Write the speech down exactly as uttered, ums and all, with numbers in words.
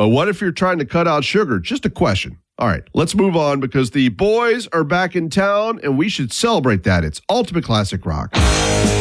But what if you're trying to cut out sugar? Just a question. All right, let's move on because the boys are back in town and we should celebrate that. It's Ultimate Classic Rock.